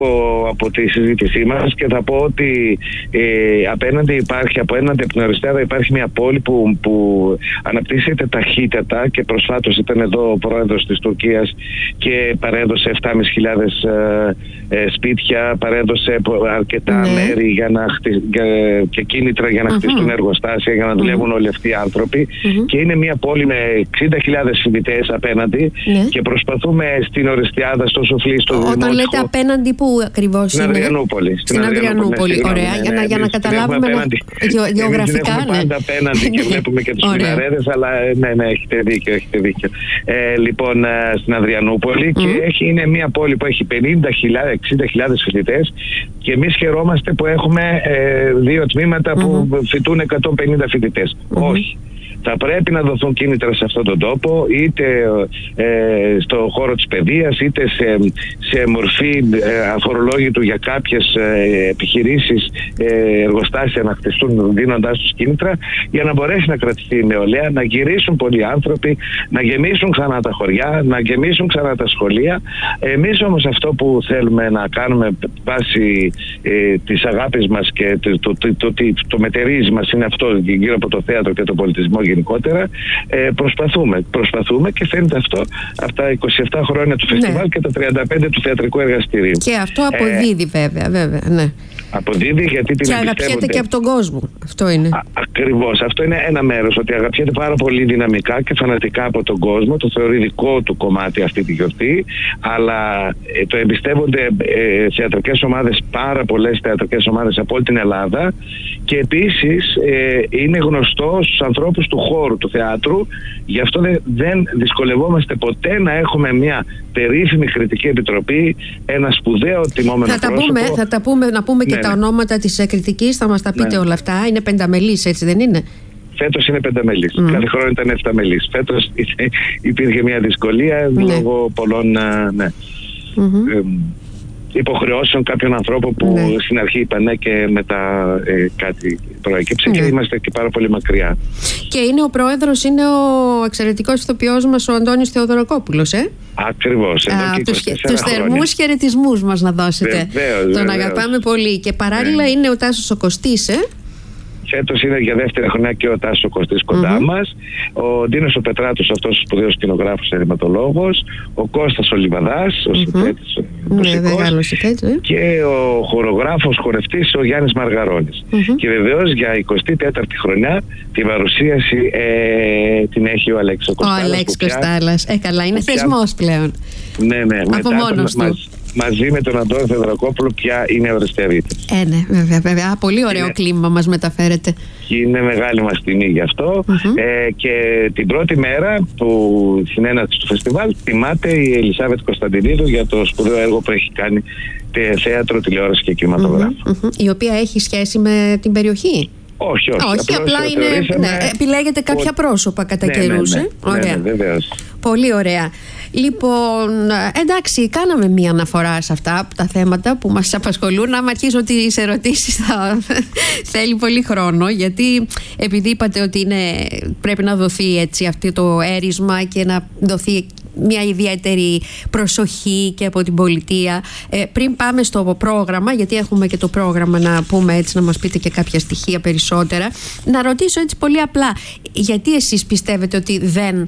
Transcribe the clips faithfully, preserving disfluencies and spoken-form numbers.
από τη συζήτησή μας και θα πω ότι ε, απέναντι υπάρχει, από έναντι από την Οριστιάδα υπάρχει μια πόλη που, που αναπτύσσεται ταχύτατα και προσφάτως ήταν εδώ ο πρόεδρος της Τουρκίας και παρέδωσε επτά χιλιάδες πεντακόσια ε, ε, σπίτια, παρέδωσε αρκετά ναι. μέρη για να χτισ... για... και κίνητρα για να uh-huh. χτιστούν εργοστάσια, για να δουλεύουν uh-huh. όλοι αυτοί οι άνθρωποι uh-huh. και είναι μια πόλη με εξήντα χιλιάδες φοιτητές απέναντι ναι. και προσπαθούμε στην Οριστιάδα, στο Σοφλή, στο Δημότυχο. Όταν λέτε απέναντι, πού ακριβώς είναι? Αδριανούπολη. Στην, στην Αδριανούπολη, ναι, ωραία. Ναι, για, να, για να καταλάβουμε γεωγραφικά. Εμείς πάντα απέναντι και βλέπουμε και τους Minaredes, αλλά ναι, ναι, έχετε δίκιο, έχετε δίκιο. Ε, λοιπόν, στην Αδριανούπολη mm. και έχει, είναι μια πόλη που έχει πενήντα χιλιάδες, εξήντα χιλιάδες φοιτητές και εμείς χαιρόμαστε που έχουμε ε, δύο τμήματα που mm-hmm. φοιτούν εκατόν πενήντα φοιτητές. Mm-hmm. Όχι. Θα πρέπει να δοθούν κίνητρα σε αυτόν τον τόπο, είτε ε, στο χώρο της παιδείας, είτε σε, σε μορφή ε, αφορολόγητου για κάποιες ε, επιχειρήσεις, ε, εργοστάσια να χτιστούν δίνοντάς τους κίνητρα, για να μπορέσει να κρατηθεί η νεολαία, να γυρίσουν πολλοί άνθρωποι, να γεμίσουν ξανά τα χωριά, να γεμίσουν ξανά τα σχολεία. Εμείς όμως αυτό που θέλουμε να κάνουμε βάσει ε, της αγάπης μας και το, το, το, το, το, το μετερίζει μας είναι αυτό γύρω από το θέατρο και τον πολιτισμό γενικότερα, ε, προσπαθούμε. Προσπαθούμε και φαίνεται αυτό από τα είκοσι επτά χρόνια του φεστιβάλ ναι. και τα τριάντα πέντε του θεατρικού εργαστηρίου. Και αυτό αποδίδει ε, βέβαια, βέβαια, ναι. Αποδίδει γιατί την και αγαπιέται και από τον κόσμο. Αυτό είναι. Α, ακριβώς. Αυτό είναι ένα μέρος. Ότι αγαπιέται πάρα πολύ δυναμικά και φανατικά από τον κόσμο. Το θεωρεί δικό του κομμάτι αυτή τη γιορτή. Αλλά ε, το εμπιστεύονται ε, θεατρικές ομάδες, πάρα πολλές θεατρικές ομάδες από όλη την Ελλάδα. Και επίσης ε, είναι γνωστό στους ανθρώπους του χώρου του θεάτρου. Γι' αυτό δεν, δεν δυσκολευόμαστε ποτέ να έχουμε μια περίφημη κριτική επιτροπή, ένα σπουδαίο τιμόμενο θα τα πρόσωπο. Πούμε, θα τα πούμε, να πούμε και ναι, τα ονόματα της κριτικής, θα μας τα πείτε ναι. όλα αυτά. Είναι πενταμελής, έτσι δεν είναι? Φέτος είναι πενταμελής. Mm. Κάθε χρόνο ήταν εφταμελής. Φέτος υπήρχε μια δυσκολία ναι. λόγω πολλών ναι, mm-hmm. ε, υποχρεώσεων κάποιων ανθρώπων που ναι. στην αρχή είπαν ναι και μετά ε, κάτι προέκυψε ναι. και είμαστε και πάρα πολύ μακριά. Και είναι ο πρόεδρος, είναι ο εξαιρετικός ηθοποιός μας ο Αντώνης Θεοδωροκόπουλος, ε? Ακριβώς. Α, τους τους θερμούς χαιρετισμούς μας να δώσετε. Βεβαίως, Τον βεβαίως. Αγαπάμε πολύ. Και παράλληλα ναι. είναι ο Τάσος ο Κωστής, ε? Φέτος είναι για δεύτερη χρονιά και ο Τάσος ο Κωστής κοντά mm-hmm. μας. Ο Ντίνος ο Πετράτος, αυτός ο σπουδαίος σκηνογράφος και ενηματολόγος. Ο Κώστας ο Λιβαδάς, ο συνθέτης mm-hmm. μουσικός. Ναι, και ο χορογράφος, χορευτής ο Γιάννης Μαργαρώνης. Mm-hmm. Και βεβαίως για εικοστή τέταρτη χρονιά την παρουσίαση ε, την έχει ο Αλέξης ο Κωστάλας. Ο Αλέξης Κωστάλας. Ε, καλά, είναι πια... θεσμός πλέον. Ναι, ναι. Από μόνος του. Μας, μαζί με τον Αντώνη Θεοδωροκόπουλο πια είναι οριστιαδίτες. Ε, ναι, βέβαια, βέβαια. Πολύ ωραίο είναι... κλίμα μας μεταφέρεται. Και είναι μεγάλη μας τιμή γι' αυτό. Mm-hmm. Ε, και την πρώτη μέρα που συνέναξη του φεστιβάλ τιμάται η Ελισάβετ Κωνσταντινίδου για το σπουδαίο έργο που έχει κάνει θέατρο, τηλεόραση και κινηματογράφο. Mm-hmm. Η οποία έχει σχέση με την περιοχή. Όχι, όχι. Όχι, απλά είναι. Ναι, επιλέγετε κάποια ο... πρόσωπα κατά ναι, καιρούς. Ναι, ναι, ωραία. Ναι, ναι, πολύ ωραία. Λοιπόν, εντάξει, κάναμε μία αναφορά σε αυτά τα θέματα που μας απασχολούν. Άμα αρχίσω τις ερωτήσεις θα θέλει πολύ χρόνο, γιατί επειδή είπατε ότι είναι, πρέπει να δοθεί έτσι αυτό το έρισμα και να δοθεί μια ιδιαίτερη προσοχή και από την πολιτεία. Ε, πριν πάμε στο πρόγραμμα, γιατί έχουμε και το πρόγραμμα να πούμε έτσι, να μας πείτε και κάποια στοιχεία περισσότερα, να ρωτήσω έτσι πολύ απλά, γιατί εσείς πιστεύετε ότι δεν,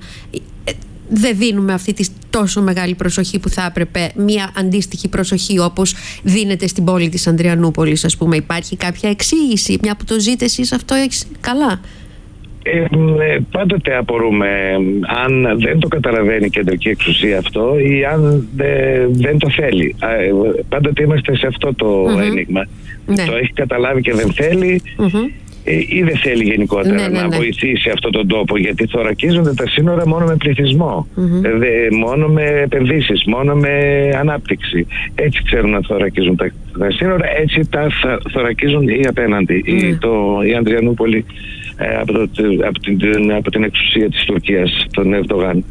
δεν δίνουμε αυτή τη τόσο μεγάλη προσοχή που θα έπρεπε, μια αντίστοιχη προσοχή όπως δίνεται στην πόλη της Ανδριανούπολης, ας πούμε? Υπάρχει κάποια εξήγηση, μια που το ζείτε εσείς αυτό καλά? Ε, ε, πάντοτε απορούμε αν δεν το καταλαβαίνει η κεντρική εξουσία αυτό ή αν ε, δεν το θέλει. Ε, πάντοτε είμαστε σε αυτό το mm-hmm. ένιγμα. Ναι. Το έχει καταλάβει και δεν θέλει mm-hmm. ε, ή δεν θέλει γενικότερα ναι, ναι, να ναι. βοηθήσει αυτόν τον τόπο, γιατί θωρακίζονται τα σύνορα μόνο με πληθυσμό, mm-hmm. ε, μόνο με επενδύσεις, μόνο με ανάπτυξη. Έτσι ξέρουν να θωρακίζουν τα, τα σύνορα, έτσι τα θωρακίζουν οι απέναντι. Mm. Η, το, η Ανδριανούπολη Από, το, από, την, από την εξουσία της Τουρκίας, τον Ερντογάν.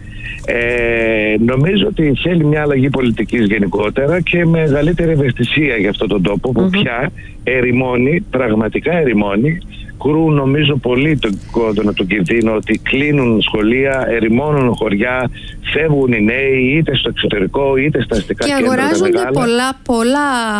Ε, νομίζω ότι θέλει μια αλλαγή πολιτικής γενικότερα και μεγαλύτερη ευαισθησία για αυτόν τον τόπο που mm-hmm. πια ερημώνει, πραγματικά ερημώνει. Κρούν νομίζω πολύ τον κόδωνα του κινδύνου ότι κλείνουν σχολεία, ερημώνουν χωριά, φεύγουν οι νέοι είτε στο εξωτερικό είτε στα αστικά κέντρα. Και αγοράζονται πολλά, πολλά